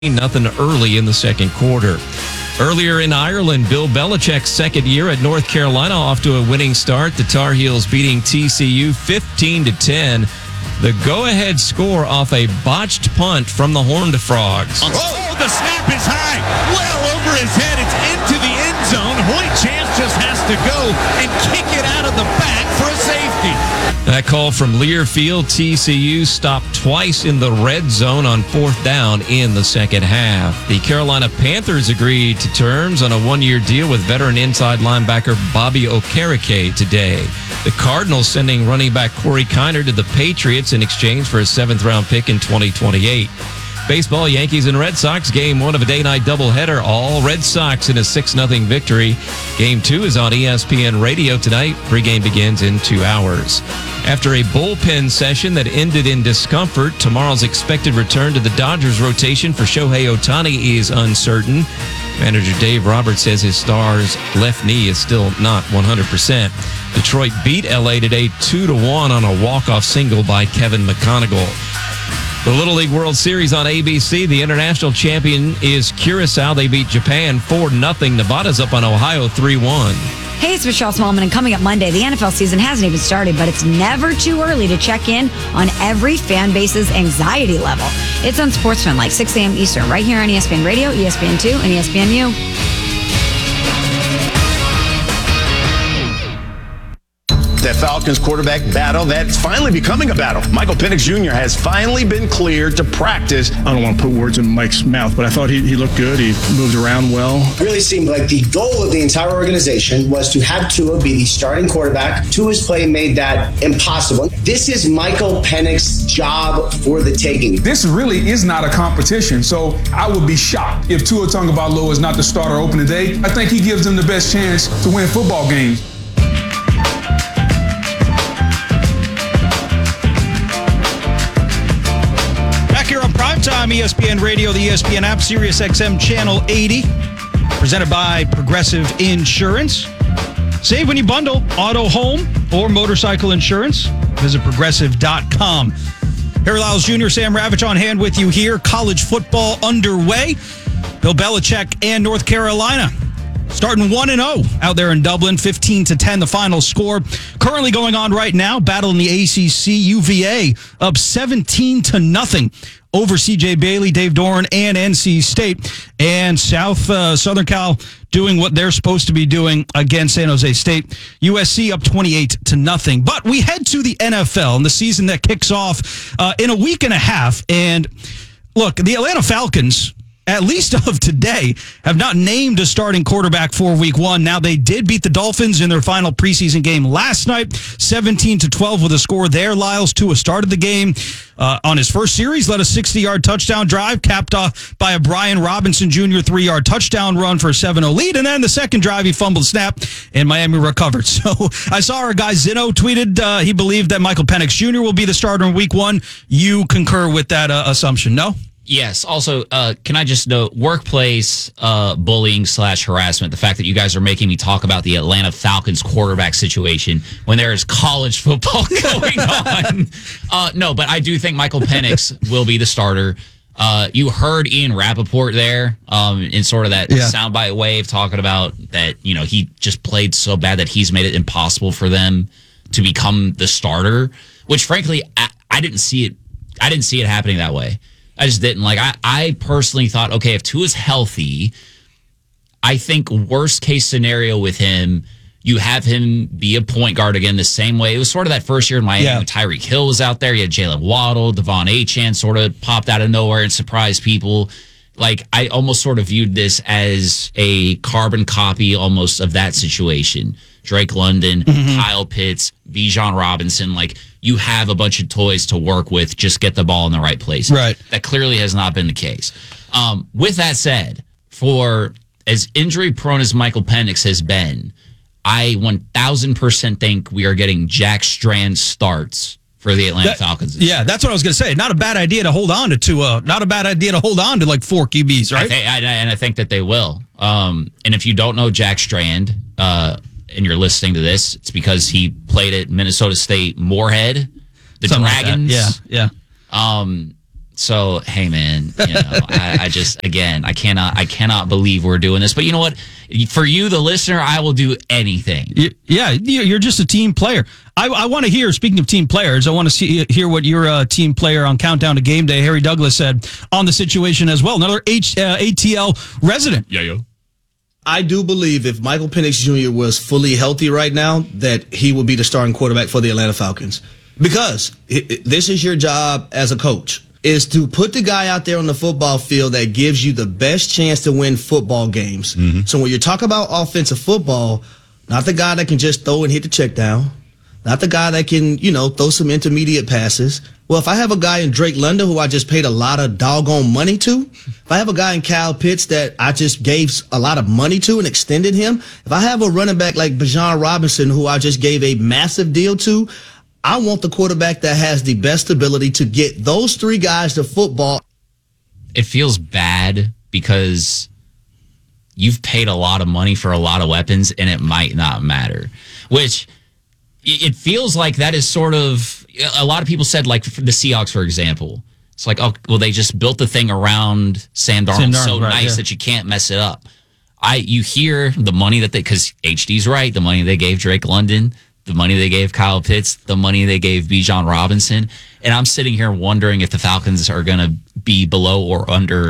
Nothing early in the second quarter. Earlier in Ireland, Bill Belichick's second year at North Carolina off to a winning start. The Tar Heels beating TCU 15-10. The go-ahead score off a botched punt from the Horned Frogs. Oh, the snap is high. Well over his head. It's into the end zone. Hoyt Chance just has to go and kick it out of the back for a safety. That call from Learfield, TCU stopped twice in the red zone on fourth down in the second half. The Carolina Panthers agreed to terms on a one-year deal with veteran inside linebacker Bobby Okereke today. The Cardinals sending running back Corey Kiner to the Patriots in exchange for a seventh-round pick in 2028. Baseball, Yankees and Red Sox, game one of a day-night doubleheader. All Red Sox in a 6-0 victory. Game two is on ESPN Radio tonight. Pregame begins in 2 hours. After a bullpen session that ended in discomfort, tomorrow's expected return to the Dodgers rotation for Shohei Ohtani is uncertain. Manager Dave Roberts says his star's left knee is still not 100%. Detroit beat LA today 2-1 on a walk-off single by Kevin McConaughey. The Little League World Series on ABC. The international champion is Curacao. They beat Japan 4-0. Nevada's up on Ohio 3-1. Hey, it's Michelle Smallman, and coming up Monday, the NFL season hasn't even started, but it's never too early to check in on every fan base's anxiety level. It's on Sportsman, like 6 a.m. Eastern, right here on ESPN Radio, ESPN2, and ESPNU. That Falcons quarterback battle, that's finally becoming a battle. Michael Penix Jr. has finally been cleared to practice. I don't want to put words in Mike's mouth, but I thought he looked good. He moved around well. It really seemed like the goal of the entire organization was to have Tua be the starting quarterback. Tua's play made that impossible. This is Michael Penix's job for the taking. This really is not a competition, so I would be shocked if Tua Tagovailoa is not the starter opening day. I think he gives them the best chance to win football games. Time ESPN Radio, the ESPN app, Sirius XM Channel 80, presented by Progressive Insurance. Save when you bundle auto, home, or motorcycle insurance. Visit progressive.com. Harry Lyles Jr., Sam Ravitch on hand with you here. College football underway. Bill Belichick and North Carolina starting 1-0 out there in Dublin, 15-10 the final score. Currently going on right now, battle in the ACC, UVA up 17-0 over CJ Bailey, Dave Doran, and NC State. And Southern Cal doing what they're supposed to be doing against San Jose State. USC up 28-0. But we head to the NFL and the season that kicks off in a week and a half. And look, the Atlanta Falcons, at least of today, have not named a starting quarterback for week one. Now, they did beat the Dolphins in their final preseason game last night, 17-12 with a score there. Lyles Tua started the game on his first series, led a 60-yard touchdown drive, capped off by a Brian Robinson Jr. 3-yard touchdown run for a 7-0 lead. And then the second drive, he fumbled snap, and Miami recovered. So I saw our guy Zeno tweeted he believed that Michael Penix Jr. will be the starter in week one. You concur with that assumption, no? Yes. Also, can I just note workplace bullying / harassment? The fact that you guys are making me talk about the Atlanta Falcons quarterback situation when there is college football going on. No, but I do think Michael Penix will be the starter. You heard Ian Rappaport there in sort of that soundbite wave talking about that, he just played so bad that he's made it impossible for them to become the starter, which frankly, I didn't see it. I didn't see it happening that way. I just didn't. I personally thought, okay, if Tua's healthy, I think worst case scenario with him, you have him be a point guard again the same way. It was sort of that first year in Miami when Tyreek Hill was out there. You had Jalen Waddle, Devon Achane sort of popped out of nowhere and surprised people. I almost sort of viewed this as a carbon copy almost of that situation. Drake London, Kyle Pitts, Bijan Robinson, you have a bunch of toys to work with, just get the ball in the right place. Right. That clearly has not been the case. With that said, for as injury-prone as Michael Penix has been, I 1,000% think we are getting Jack Strand starts for the Atlanta Falcons. Yeah, that's what I was going to say. Not a bad idea to hold on to Tua. Not a bad idea to hold on to 4 QBs, right? I think that they will. And if you don't know Jack Strand, and you're listening to this, it's because he played at Minnesota State Moorhead, the Something Dragons. Like that. Yeah. So, hey, man, I just, again, I cannot believe we're doing this. But you know what? For you, the listener, I will do anything. Yeah, you're just a team player. I want to hear, speaking of team players, I want to hear what your team player on Countdown to Game Day, Harry Douglas, said on the situation as well. Another ATL resident. Yeah. I do believe if Michael Penix Jr. was fully healthy right now, that he would be the starting quarterback for the Atlanta Falcons. Because this is your job as a coach, is to put the guy out there on the football field that gives you the best chance to win football games. Mm-hmm. So when you talk about offensive football, not the guy that can just throw and hit the check down, not the guy that can, throw some intermediate passes. Well, if I have a guy in Drake London who I just paid a lot of doggone money to, if I have a guy in Kyle Pitts that I just gave a lot of money to and extended him, if I have a running back like Bijan Robinson who I just gave a massive deal to, I want the quarterback that has the best ability to get those three guys to football. It feels bad because you've paid a lot of money for a lot of weapons and it might not matter, which it feels like that is sort of, a lot of people said, like for the Seahawks, for example, it's like, oh, well, they just built the thing around Sam Darnold so right, nice that you can't mess it up. You hear the money that because HD's right, the money they gave Drake London, the money they gave Kyle Pitts, the money they gave Bijan Robinson. And I'm sitting here wondering if the Falcons are going to be below or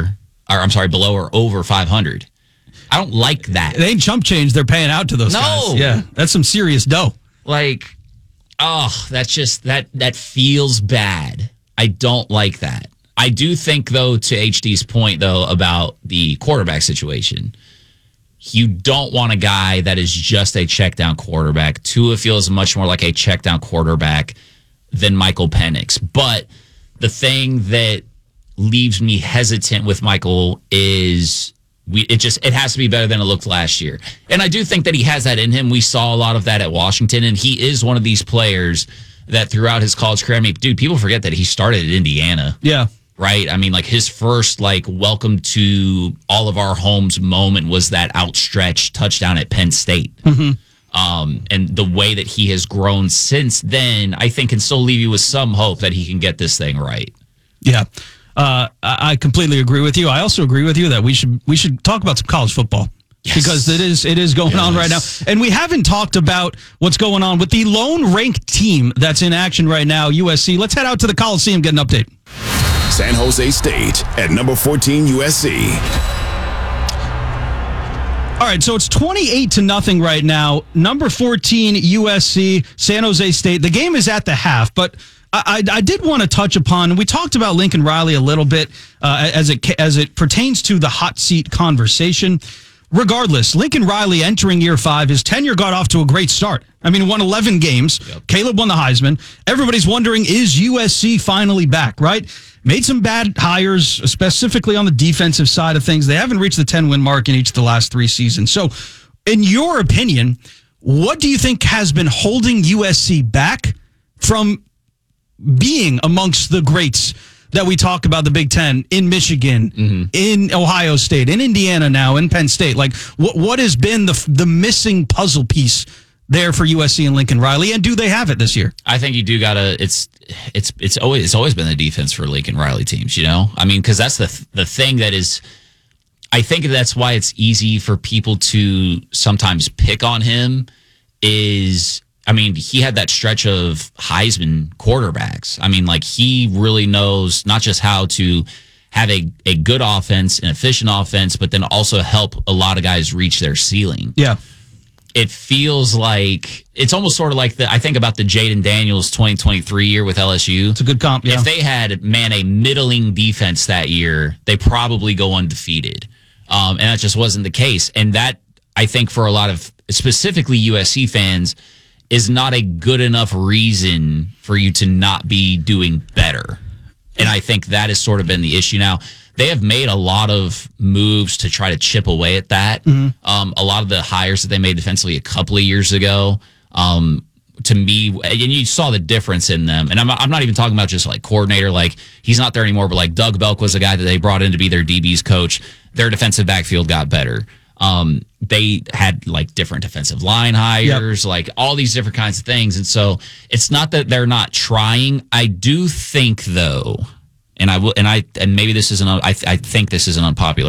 over 500. I don't like that. It ain't chump change they're paying out to those guys. Yeah, that's some serious dough. Like, that's just, that feels bad. I don't like that. I do think, though, to HD's point, though, about the quarterback situation, you don't want a guy that is just a check-down quarterback. Tua feels much more like a check-down quarterback than Michael Penix. But the thing that leaves me hesitant with Michael is it has to be better than it looked last year. And I do think that he has that in him. We saw a lot of that at Washington, and he is one of these players that throughout his college career, I mean, dude, people forget that he started at Indiana. Yeah. Right? I mean, like his first welcome to all of our homes moment was that outstretched touchdown at Penn State. Mm-hmm. And the way that he has grown since then, I think can still leave you with some hope that he can get this thing right. Yeah. I completely agree with you. I also agree with you that we should talk about some college football. Yes. Because it is going on right now. And we haven't talked about what's going on with the lone ranked team that's in action right now, USC. Let's head out to the Coliseum, get an update. San Jose State at number 14 USC. All right, so it's 28-0 right now. Number 14 USC, San Jose State. The game is at the half, but I did want to touch upon, we talked about Lincoln Riley a little bit as it pertains to the hot seat conversation. Regardless, Lincoln Riley entering year 5, his tenure got off to a great start. I mean, won 11 games. Yep. Caleb won the Heisman. Everybody's wondering, is USC finally back, right? Made some bad hires, specifically on the defensive side of things. They haven't reached the 10-win mark in each of the last 3 seasons. So, in your opinion, what do you think has been holding USC back from being amongst the greats that we talk about, the Big Ten, in Michigan, in Ohio State, in Indiana now, in Penn State? Like, what has been the missing puzzle piece there for USC and Lincoln Riley, and do they have it this year? I think you do gotta. It's always been the defense for Lincoln Riley teams. I mean, because that's the thing that is. I think that's why it's easy for people to sometimes pick on him. I mean, he had that stretch of Heisman quarterbacks. I mean, he really knows not just how to have a good offense, an efficient offense, but then also help a lot of guys reach their ceiling. Yeah. It feels like it's almost sort of like I think about the Jaden Daniels 2023 year with LSU. It's a good comp, yeah. If they had, a middling defense that year, they probably go undefeated. And that just wasn't the case. And that, I think, for a lot of specifically USC fans, is not a good enough reason for you to not be doing better. And I think that has sort of been the issue. Now, they have made a lot of moves to try to chip away at that. Mm-hmm. A lot of the hires that they made defensively a couple of years ago, to me, and you saw the difference in them. And I'm not even talking about just coordinator, he's not there anymore, but Doug Belk was a guy that they brought in to be their DB's coach. Their defensive backfield got better. They had different defensive line hires, all these different kinds of things. And so it's not that they're not trying. I do think, though, and maybe this isn't. I think this is an unpopular